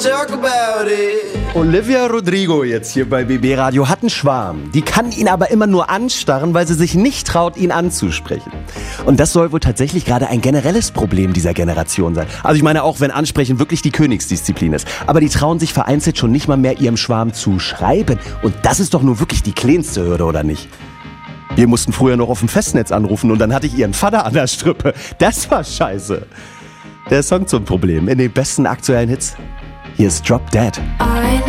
talk about it. Olivia Rodrigo jetzt hier bei BB Radio hat einen Schwarm. Die kann ihn aber immer nur anstarren, weil sie sich nicht traut, ihn anzusprechen. Und das soll wohl tatsächlich gerade ein generelles Problem dieser Generation sein. Also ich meine auch, wenn Ansprechen wirklich die Königsdisziplin ist. Aber die trauen sich vereinzelt schon nicht mal mehr ihrem Schwarm zu schreiben. Und das ist doch nur wirklich die kleinste Hürde, oder nicht? Wir mussten früher noch auf dem Festnetz anrufen und dann hatte ich ihren Vater an der Strippe. Das war scheiße. Der Song zum Problem in den besten aktuellen Hits. Hier ist Drop Dead.